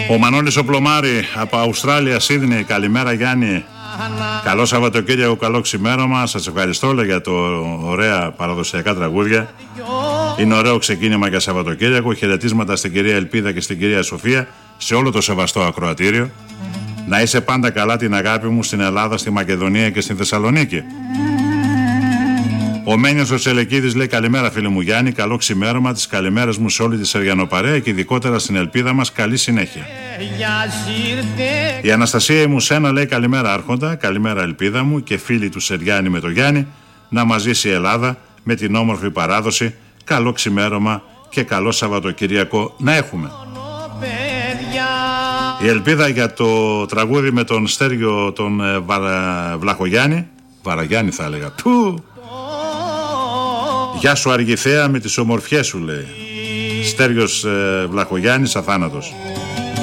Ο Μανώλης ο Πλωμάρη από Αυστράλια, Σίδνεϊ. Καλημέρα Γιάννη. Καλό Σαββατοκύριακο, καλό ξημέρωμα. Σας ευχαριστώ για το ωραία παραδοσιακά τραγούδια. Είναι ωραίο ξεκίνημα για Σαββατοκύριακο. Χαιρετίσματα στην κυρία Ελπίδα και στην κυρία Σοφία, σε όλο το σεβαστό ακροατήριο. Να είσαι πάντα καλά, την αγάπη μου, στην Ελλάδα, στη Μακεδονία και στην Θεσσαλονίκη. Ο Μένιος ο Σελεκίδης λέει: καλημέρα φίλε μου Γιάννη, καλό ξημέρωμα, τις καλημέρες μου σε όλη τη Σεριανοπαρέα και ειδικότερα στην Ελπίδα μας, καλή συνέχεια. Η Αναστασία η Μουσένα λέει: καλημέρα Άρχοντα, καλημέρα Ελπίδα μου και φίλοι του Σεριάννη με το Γιάννη, να μας ζήσει η Ελλάδα με την όμορφη παράδοση. Καλό ξημέρωμα και καλό Σαββατοκυριακό να έχουμε. Η ελπίδα για το τραγούδι με τον Στέργιο τον Βλαχογιάννη, Βαραγιάννη θα έλεγα. Γεια σου Αργηθέα με τις ομορφιές σου λέει. Στέργιος Βλαχογιάννης αθάνατος.